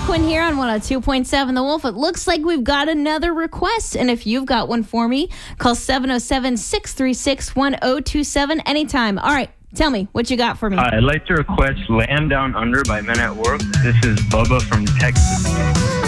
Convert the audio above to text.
Quinn here on 102.7 The Wolf. It looks like we've got another request. And if you've got one for me, call 707-636-1027 anytime. All right, tell me what you got for me. I'd like to request Land Down Under by Men at Work. This is Bubba from Texas.